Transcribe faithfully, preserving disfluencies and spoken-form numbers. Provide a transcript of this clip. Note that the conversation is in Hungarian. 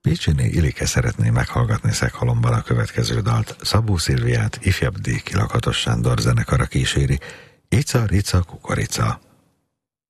Pécsiné Ilike szeretné meghallgatni Szekhalomban a következő dalt. Szabó Szilviát ifjabb D. Kilakatos Sándor zenekara kíséri. Ica, rica, kukorica.